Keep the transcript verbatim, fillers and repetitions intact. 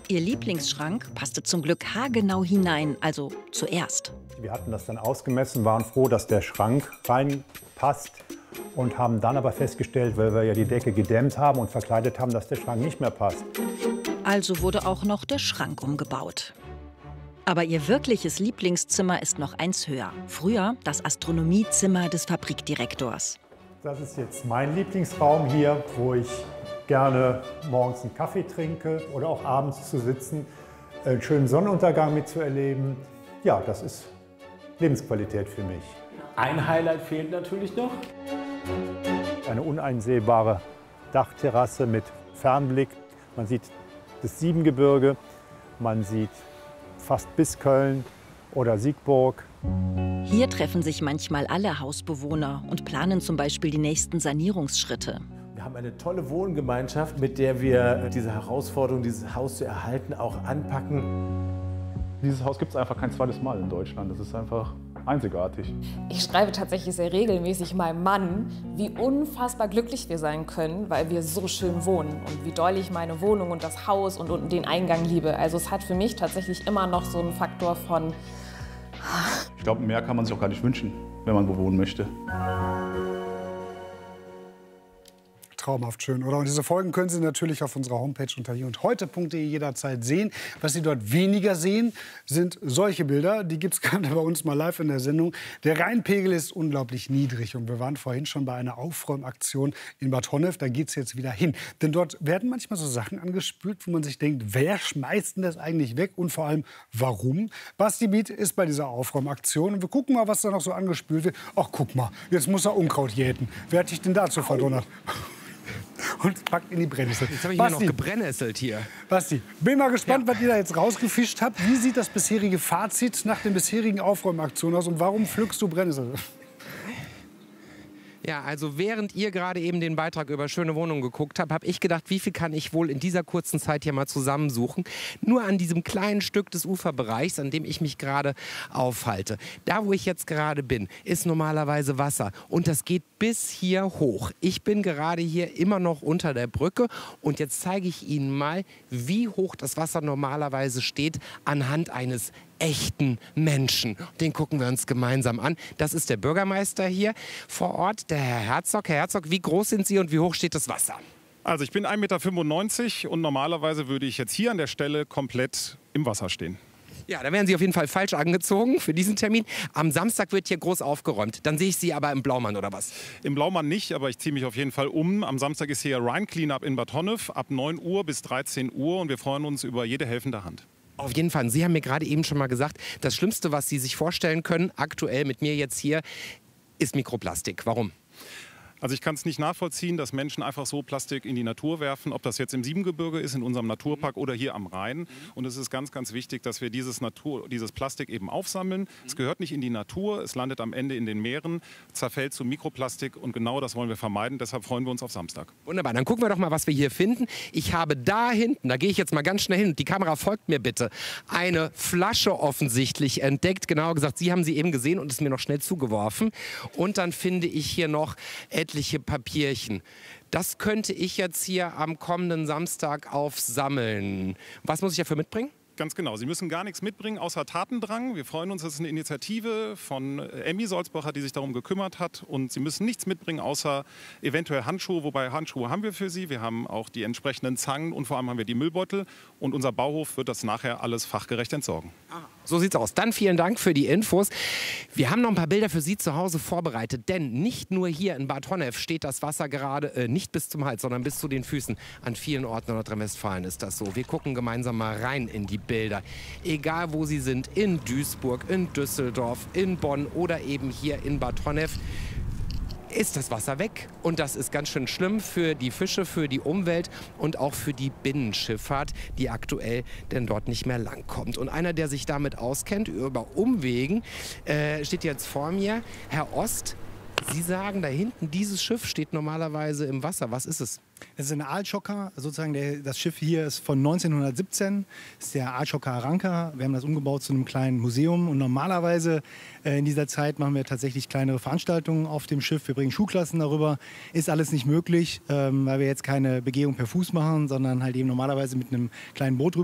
Ihr Lieblingsschrank passte zum Glück haargenau hinein, also zuerst. Wir hatten das dann ausgemessen, waren froh, dass der Schrank reinpasst und haben dann aber festgestellt, weil wir ja die Decke gedämmt haben und verkleidet haben, dass der Schrank nicht mehr passt. Also wurde auch noch der Schrank umgebaut. Aber ihr wirkliches Lieblingszimmer ist noch eins höher. Früher das Astronomiezimmer des Fabrikdirektors. Das ist jetzt mein Lieblingsraum hier, wo ich gerne morgens einen Kaffee trinke oder auch abends zu sitzen, einen schönen Sonnenuntergang mitzuerleben. Ja, das ist Lebensqualität für mich. Ein Highlight fehlt natürlich noch. Eine uneinsehbare Dachterrasse mit Fernblick. Man sieht das Siebengebirge, man sieht fast bis Köln oder Siegburg. Hier treffen sich manchmal alle Hausbewohner und planen zum Beispiel die nächsten Sanierungsschritte. Wir haben eine tolle Wohngemeinschaft, mit der wir diese Herausforderung, dieses Haus zu erhalten, auch anpacken. Dieses Haus gibt es einfach kein zweites Mal in Deutschland. Das ist einfach einzigartig. Ich schreibe tatsächlich sehr regelmäßig meinem Mann, wie unfassbar glücklich wir sein können, weil wir so schön wohnen und wie doll ich meine Wohnung und das Haus und, und den Eingang liebe. Also es hat für mich tatsächlich immer noch so einen Faktor von... Ich glaube, mehr kann man sich auch gar nicht wünschen, wenn man bewohnen möchte. Traumhaft schön, oder? Und diese Folgen können Sie natürlich auf unserer Homepage unter hier und heute punkt de jederzeit sehen. Was Sie dort weniger sehen, sind solche Bilder. Die gibt es gerade bei uns mal live in der Sendung. Der Rheinpegel ist unglaublich niedrig. Und wir waren vorhin schon bei einer Aufräumaktion in Bad Honnef. Da geht es jetzt wieder hin. Denn dort werden manchmal so Sachen angespült, wo man sich denkt, wer schmeißt denn das eigentlich weg? Und vor allem, warum? Basti Biet ist bei dieser Aufräumaktion. Und wir gucken mal, was da noch so angespült wird. Ach, guck mal, jetzt muss er Unkraut jäten. Wer hat dich denn dazu verdonnert? Und packt in die Brennnessel. Jetzt habe ich Basti, hier noch gebrennesselt hier. Basti, bin mal gespannt, Ja. was ihr da jetzt rausgefischt habt. Wie sieht das bisherige Fazit nach den bisherigen Aufräumaktionen aus und warum pflückst du Brennnessel? Ja, also während ihr gerade eben den Beitrag über schöne Wohnungen geguckt habt, habe ich gedacht, wie viel kann ich wohl in dieser kurzen Zeit hier mal zusammensuchen. Nur an diesem kleinen Stück des Uferbereichs, an dem ich mich gerade aufhalte. Da, wo ich jetzt gerade bin, ist normalerweise Wasser und das geht bis hier hoch. Ich bin gerade hier immer noch unter der Brücke und jetzt zeige ich Ihnen mal, wie hoch das Wasser normalerweise steht anhand eines echten Menschen. Den gucken wir uns gemeinsam an. Das ist der Bürgermeister hier vor Ort, der Herr Herzog. Herr Herzog, wie groß sind Sie und wie hoch steht das Wasser? Also ich bin ein Meter fünfundneunzig und normalerweise würde ich jetzt hier an der Stelle komplett im Wasser stehen. Ja, da werden Sie auf jeden Fall falsch angezogen für diesen Termin. Am Samstag wird hier groß aufgeräumt. Dann sehe ich Sie aber im Blaumann oder was? Im Blaumann nicht, aber ich ziehe mich auf jeden Fall um. Am Samstag ist hier Rhein Cleanup in Bad Honnef ab neun Uhr bis dreizehn Uhr und wir freuen uns über jede helfende Hand. Auf jeden Fall. Sie haben mir gerade eben schon mal gesagt, das Schlimmste, was Sie sich vorstellen können, aktuell mit mir jetzt hier, ist Mikroplastik. Warum? Also ich kann es nicht nachvollziehen, dass Menschen einfach so Plastik in die Natur werfen, ob das jetzt im Siebengebirge ist, in unserem Naturpark oder hier am Rhein. Und es ist ganz, ganz wichtig, dass wir dieses, Natur, dieses Plastik eben aufsammeln. Es gehört nicht in die Natur, es landet am Ende in den Meeren, zerfällt zu Mikroplastik und genau das wollen wir vermeiden. Deshalb freuen wir uns auf Samstag. Wunderbar, dann gucken wir doch mal, was wir hier finden. Ich habe da hinten, da gehe ich jetzt mal ganz schnell hin, die Kamera folgt mir bitte, eine Flasche offensichtlich entdeckt. Genauer gesagt, Sie haben sie eben gesehen und ist mir noch schnell zugeworfen. Und dann finde ich hier noch etliche Papierchen. Das könnte ich jetzt hier am kommenden Samstag aufsammeln. Was muss ich dafür mitbringen? Ganz genau. Sie müssen gar nichts mitbringen, außer Tatendrang. Wir freuen uns, das ist eine Initiative von Emmy Solzbacher, die sich darum gekümmert hat. Und Sie müssen nichts mitbringen, außer eventuell Handschuhe. Wobei Handschuhe haben wir für Sie. Wir haben auch die entsprechenden Zangen und vor allem haben wir die Müllbeutel. Und unser Bauhof wird das nachher alles fachgerecht entsorgen. So sieht's aus. Dann vielen Dank für die Infos. Wir haben noch ein paar Bilder für Sie zu Hause vorbereitet. Denn nicht nur hier in Bad Honnef steht das Wasser gerade äh, nicht bis zum Hals, sondern bis zu den Füßen. An vielen Orten in Nordrhein-Westfalen ist das so. Wir gucken gemeinsam mal rein in die Bilder. Egal wo Sie sind, in Duisburg, in Düsseldorf, in Bonn oder eben hier in Bad Honnef, ist das Wasser weg. Und das ist ganz schön schlimm für die Fische, für die Umwelt und auch für die Binnenschifffahrt, die aktuell denn dort nicht mehr langkommt. Und einer, der sich damit auskennt, über Umwegen, äh, steht jetzt vor mir. Herr Ost, Sie sagen, da hinten, dieses Schiff steht normalerweise im Wasser. Was ist es? Es ist ein Aalschocker, sozusagen der, das Schiff hier ist von neunzehnhundertsiebzehn, ist der Aalschocker Aranka. Wir haben das umgebaut zu einem kleinen Museum und normalerweise äh, in dieser Zeit machen wir tatsächlich kleinere Veranstaltungen auf dem Schiff. Wir bringen Schulklassen darüber. Ist alles nicht möglich, ähm, weil wir jetzt keine Begehung per Fuß machen, sondern halt eben normalerweise mit einem kleinen Boot rüber.